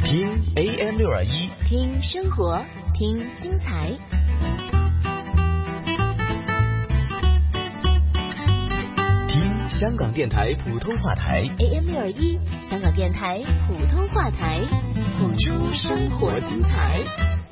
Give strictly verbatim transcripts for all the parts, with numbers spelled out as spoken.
听 A M 六二一， 听生活，听精彩。 听香港电台普通话台 A M 六二一，香港电台普通话台，谱出生活精彩。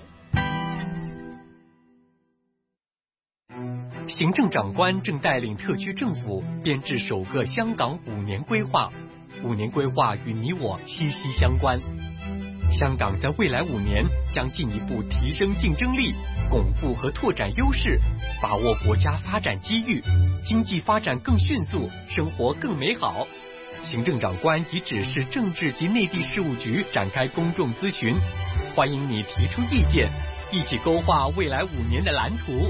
行政长官正带领特区政府编制首个香港五年规划，五年规划与你我息息相关。香港在未来五年将进一步提升竞争力，巩固和拓展优势，把握国家发展机遇，经济发展更迅速，生活更美好。行政长官已指示政治及内地事务局展开公众咨询，欢迎你提出意见，一起勾画未来五年的蓝图。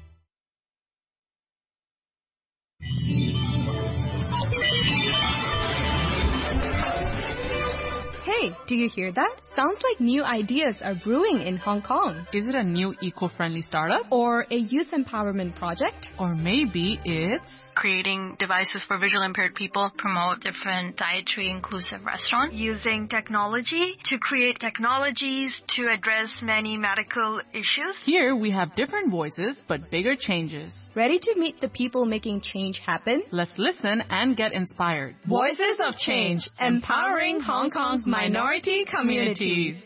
Hey, do you hear that? Sounds like new ideas are brewing in Hong Kong. Is it a new eco-friendly startup? Or a youth empowerment project? Or maybe it's creating devices for visually impaired people, promote different dietary inclusive restaurants, using technology to create technologies to address many medical issues. Here we have different voices, but bigger changes. Ready to meet the people making change happen? Let's listen and get inspired. Voices of Change, empowering Hong Kong's minority communities.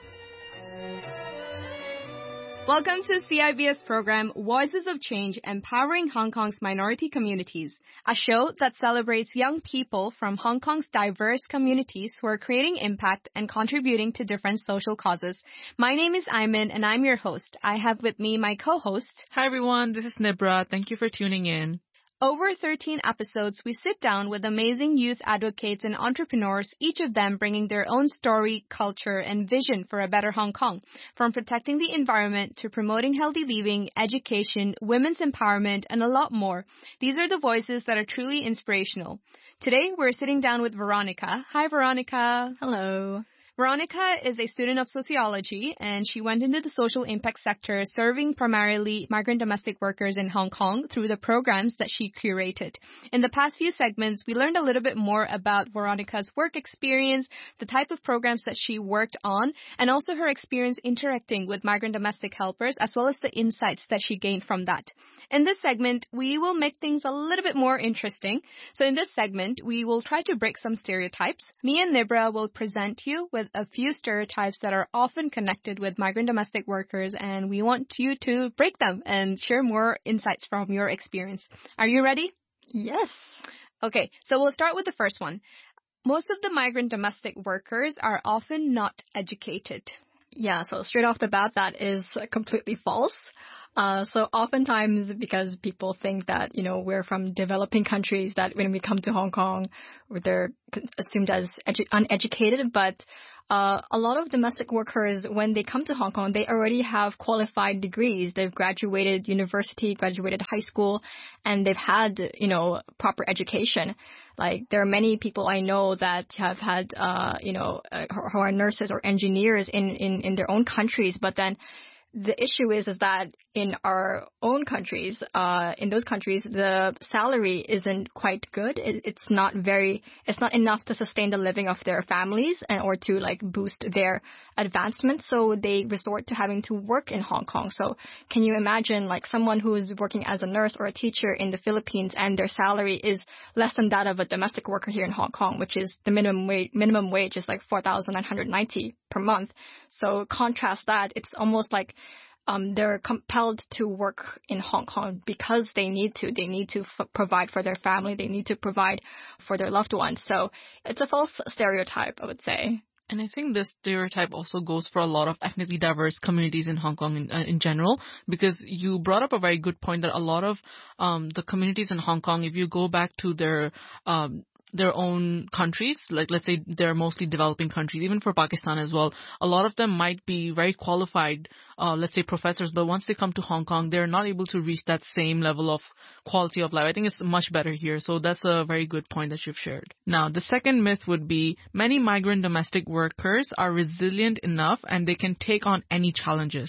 Welcome to C I B S program Voices of Change, Empowering Hong Kong's Minority Communities, a show that celebrates young people from Hong Kong's diverse communities who are creating impact and contributing to different social causes. My name is Ayman and I'm your host. I have with me my co-host. Hi everyone, this is Nibra. Thank you for tuning in. Over thirteen episodes, we sit down with amazing youth advocates and entrepreneurs, each of them bringing their own story, culture, and vision for a better Hong Kong. From protecting the environment to promoting healthy living, education, women's empowerment, and a lot more. These are the voices that are truly inspirational. Today, we're sitting down with Veronica. Hi, Veronica. Hello. Veronica is a student of sociology, and she went into the social impact sector, serving primarily migrant domestic workers in Hong Kong through the programs that she curated. In the past few segments, we learned a little bit more about Veronica's work experience, the type of programs that she worked on, and also her experience interacting with migrant domestic helpers, as well as the insights that she gained from that. In this segment, we will make things a little bit more interesting. So in this segment, we will try to break some stereotypes. Me and Nibra will present you with a few stereotypes that are often connected with migrant domestic workers, and we want you to break them and share more insights from your experience. Are you ready? Yes. Okay, so we'll start with the first one. Most of the migrant domestic workers are often not educated. Yeah, so straight off the bat, that is completely false. Uh, so oftentimes, because people think that, you know, we're from developing countries, that when we come to Hong Kong, they're assumed as edu- uneducated. But uh, a lot of domestic workers, when they come to Hong Kong, they already have qualified degrees. They've graduated university, graduated high school, and they've had, you know, proper education. Like, there are many people I know that have had, uh, you know, uh, who are nurses or engineers in, in, in their own countries, but then the issue is, is that in our own countries, uh, in those countries, the salary isn't quite good. It, it's not very, it's not enough to sustain the living of their families and, or to like boost their advancement. So they resort to having to work in Hong Kong. So can you imagine like someone who is working as a nurse or a teacher in the Philippines and their salary is less than that of a domestic worker here in Hong Kong, which is the minimum wage, minimum wage is like four thousand nine hundred ninety per month. So contrast that, it's almost like Um, they're compelled to work in Hong Kong because they need to. They need to f- provide for their family. They need to provide for their loved ones. So it's a false stereotype, I would say. And I think this stereotype also goes for a lot of ethnically diverse communities in Hong Kong in, uh, in general, because you brought up a very good point that a lot of um, the communities in Hong Kong, if you go back to their um, their own countries, like let's say they're mostly developing countries, even for Pakistan as well, a lot of them might be very qualified, uh, let's say professors, but once they come to Hong Kong, they're not able to reach that same level of quality of life. I think it's much better here. So that's a very good point that you've shared. Now, the second myth would be many migrant domestic workers are resilient enough and they can take on any challenges.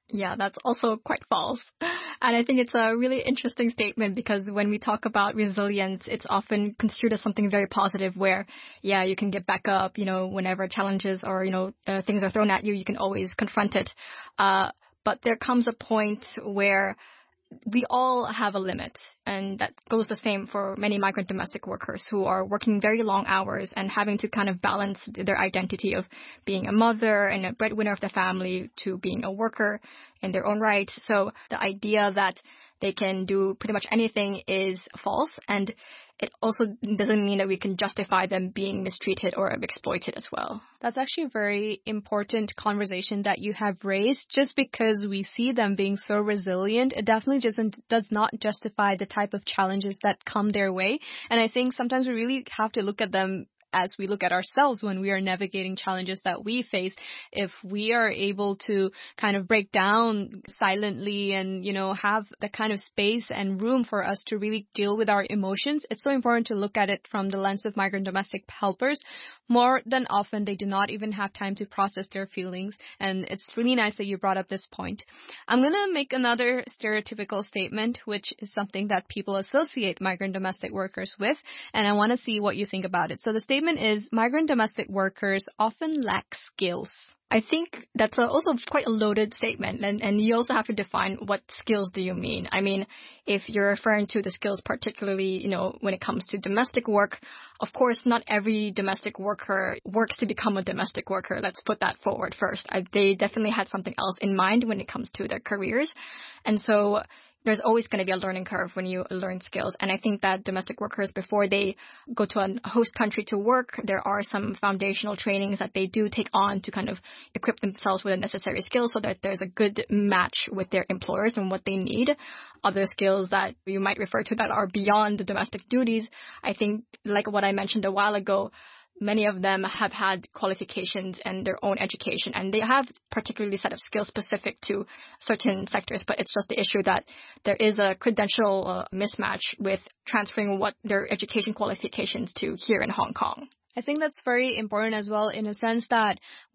Yeah, that's also quite false. And I think it's a really interesting statement because when we talk about resilience, it's often construed as something very positive where, yeah, you can get back up, you know, whenever challenges or, you know, uh, things are thrown at you, you can always confront it. Uh, but there comes a point where we all have a limit, and that goes the same for many migrant domestic workers who are working very long hours and having to kind of balance their identity of being a mother and a breadwinner of the family to being a worker in their own right. So the idea that they can do pretty much anything is false, and it also doesn't mean that we can justify them being mistreated or exploited as well. That's actually a very important conversation that you have raised. Just because we see them being so resilient, it definitely just does not justify the type of challenges that come their way. And I think sometimes we really have to look at them as we look at ourselves when we are navigating challenges that we face. If we are able to kind of break down silently and, you know, have the kind of space and room for us to really deal with our emotions, it's so important to look at it from the lens of migrant domestic helpers. More than often, they do not even have time to process their feelings. And it's really nice that you brought up this point. I'm going to make another stereotypical statement, which is something that people associate migrant domestic workers with. And I want to see what you think about it. So the statement is migrant domestic workers often lack skills. I think that's a, also quite a loaded statement, and, and you also have to define what skills do you mean. I mean, if you're referring to the skills particularly, you know, when it comes to domestic work, of course, not every domestic worker works to become a domestic worker. Let's put that forward first. I, they definitely had something else in mind when it comes to their careers. And so there's always going to be a learning curve when you learn skills. And I think that domestic workers, before they go to a host country to work, there are some foundational trainings that they do take on to kind of equip themselves with the necessary skills so that there's a good match with their employers and what they need. Other skills that you might refer to that are beyond the domestic duties, I think, like what I mentioned a while ago, many of them have had qualifications and their own education, and they have particularly set of skills specific to certain sectors. But it's just the issue that there is a credential uh, mismatch with transferring what their education qualifications to here in Hong Kong. I think that's very important as well, in a sense that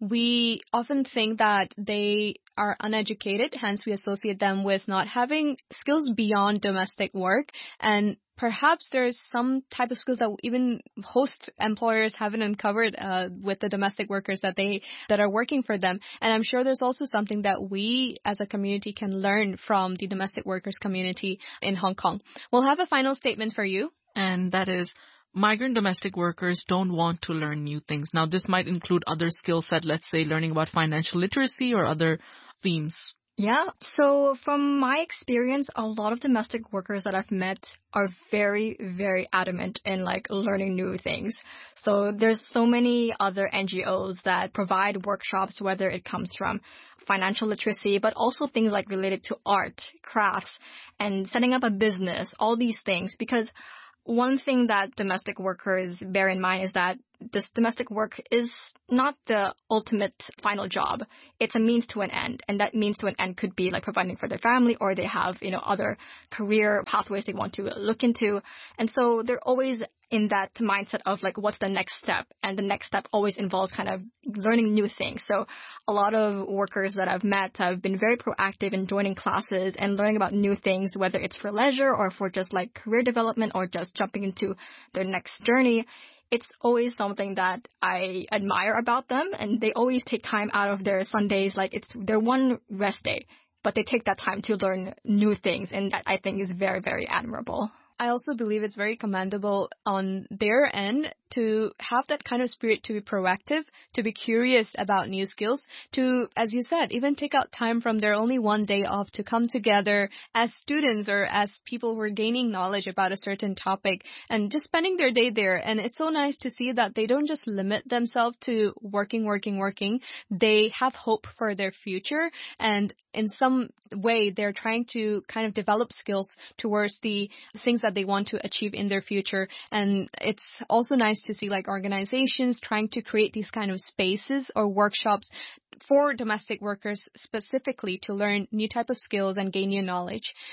we often think that they are uneducated, hence we associate them with not having skills beyond domestic work. And perhaps there's some type of skills that even host employers haven't uncovered uh, with the domestic workers that they that are working for them. And I'm sure there's also something that we as a community can learn from the domestic workers community in Hong Kong. We'll have a final statement for you. And that is, migrant domestic workers don't want to learn new things. Now, this might include other skill set, let's say learning about financial literacy or other themes. Yeah. So from my experience, a lot of domestic workers that I've met are very, very adamant in like learning new things. So there's so many other N G Os that provide workshops, whether it comes from financial literacy, but also things like related to art, crafts, and setting up a business, all these things. Because one thing that domestic workers bear in mind is that this domestic work is not the ultimate final job. It's a means to an end. And that means to an end could be like providing for their family, or they have, you know, other career pathways they want to look into. And so they're always in that mindset of like, what's the next step? And the next step always involves kind of learning new things. So a lot of workers that I've met have been very proactive in joining classes and learning about new things, whether it's for leisure or for just like career development or just jumping into their next journey. It's always something that I admire about them, and they always take time out of their Sundays, like it's their one rest day, but they take that time to learn new things, and that I think is very, very admirable. I also believe it's very commendable on their end to have that kind of spirit to be proactive, to be curious about new skills, to, as you said, even take out time from their only one day off to come together as students or as people who are gaining knowledge about a certain topic and just spending their day there. And it's so nice to see that they don't just limit themselves to working, working, working. They have hope for their future, and in some way they're trying to kind of develop skills towards the things that they want to achieve in their future. And it's also nice to see like organizations trying to create these kind of spaces or workshops for domestic workers specifically to learn new type of skills and gain new knowledge.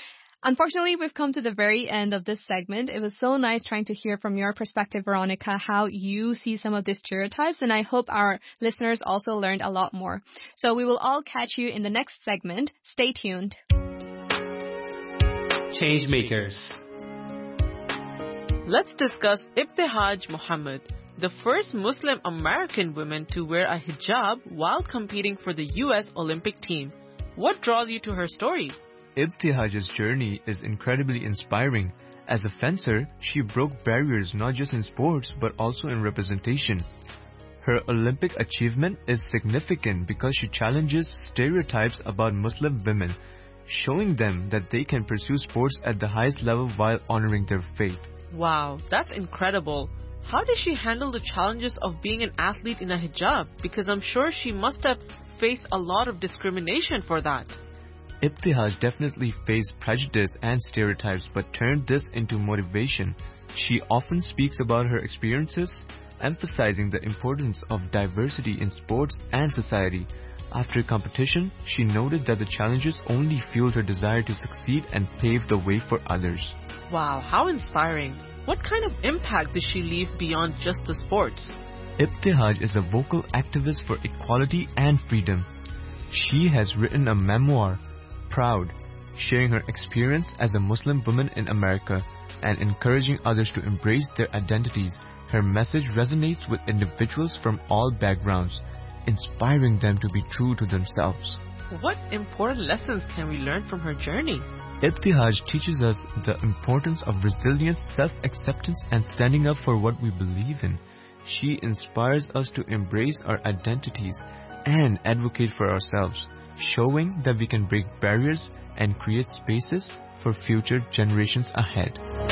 Unfortunately, we've come to the very end of this segment. It was so nice trying to hear from your perspective, Veronica, how you see some of these stereotypes, and I hope our listeners also learned a lot more. So we will all catch you in the next segment. Stay tuned. Changemakers. Let's discuss Ibtihaj Muhammad, the first Muslim American woman to wear a hijab while competing for the U S Olympic team. What draws you to her story? Ibtihaj's journey is incredibly inspiring. As a fencer, she broke barriers not just in sports but also in representation. Her Olympic achievement is significant because she challenges stereotypes about Muslim women, showing them that they can pursue sports at the highest level while honoring their faith. Wow, that's incredible. How did she handle the challenges of being an athlete in a hijab? Because I'm sure she must have faced a lot of discrimination for that. Ibtihaj definitely faced prejudice and stereotypes but turned this into motivation. She often speaks about her experiences, emphasizing the importance of diversity in sports and society. After competition, she noted that the challenges only fueled her desire to succeed and pave the way for others. Wow, how inspiring. What kind of impact did she leave beyond just the sports? Ibtihaj is a vocal activist for equality and freedom. She has written a memoir, Proud, sharing her experience as a Muslim woman in America and encouraging others to embrace their identities. Her message resonates with individuals from all backgrounds, inspiring them to be true to themselves. What important lessons can we learn from her journey? Ibtihaj teaches us the importance of resilience, self-acceptance, and standing up for what we believe in. She inspires us to embrace our identities and advocate for ourselves, showing that we can break barriers and create spaces for future generations ahead.